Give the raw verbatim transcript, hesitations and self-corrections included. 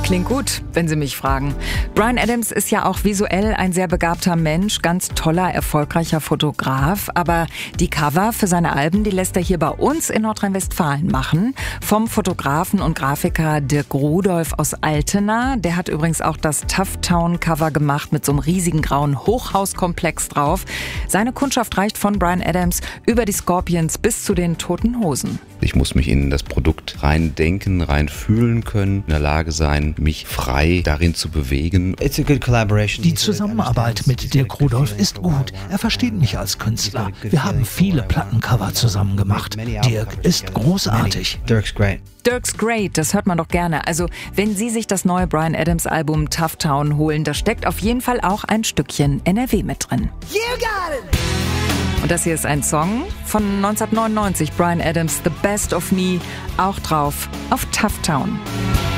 Klingt gut, wenn Sie mich fragen. Bryan Adams ist ja auch visuell ein sehr begabter Mensch, ganz toller, erfolgreicher Fotograf. Aber die Cover für seine Alben, die lässt er hier bei uns in Nordrhein-Westfalen machen. Vom Fotografen und Grafiker Dirk Rudolph aus Altena. Der hat übrigens auch das Tufftown-Cover gemacht mit so einem riesigen grauen Hochhauskomplex drauf. Seine Kundschaft reicht von Bryan Adams über die Scorpions bis zu den Toten Hosen. Ich muss mich in das Produkt rein denken, rein fühlen können, in der Lage sein, mich frei darin zu bewegen. Die Zusammenarbeit mit Dirk Rudolph ist gut. Er versteht mich als Künstler. Wir haben viele Plattencover zusammen gemacht. Dirk ist großartig. Dirk's great. Dirk's great, das hört man doch gerne. Also, wenn Sie sich das neue Bryan Adams Album Tufftown holen, da steckt auf jeden Fall auch ein Stückchen N R W mit drin. You got it! Und das hier ist ein Song von neunzehnhundertneunundneunzig, Bryan Adams, The Best of Me, auch drauf auf Tufftown.